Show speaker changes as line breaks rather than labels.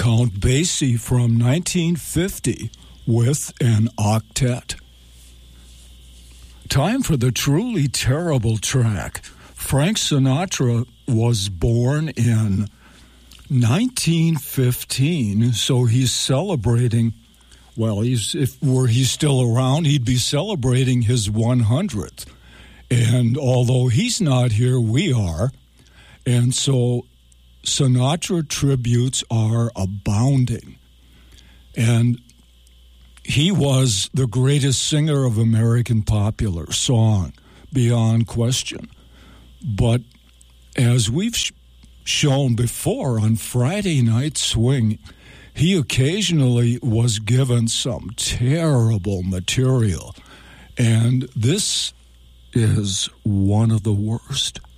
Count Basie from 1950 with an octet. Time for the truly terrible track. Frank Sinatra was born in 1915, so he's celebrating, well, were he still around, he'd be celebrating his 100th. And although he's not here, we are. And so Sinatra tributes are abounding. And he was the greatest singer of American popular song, beyond question. But as we've shown before on Friday Night Swing, he occasionally was given some terrible material. And this is one of the worst.